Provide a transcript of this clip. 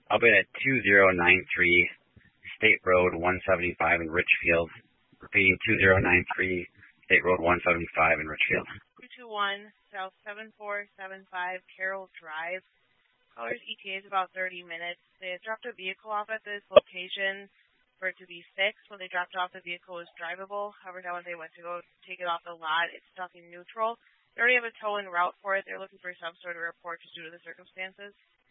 I'll be at 2093 State Road 175 in Richfield. Repeating, 2093 State Road 175 in Richfield. 221 South 7475 Carroll Drive. Caller's ETA is about 30 minutes. They had dropped a vehicle off at this location for it to be fixed. When they dropped it off, the vehicle was drivable. However, now when they went to go take it off the lot, it's stuck in neutral. They already have a tow en route for it. They're looking for some sort of report just due to the circumstances.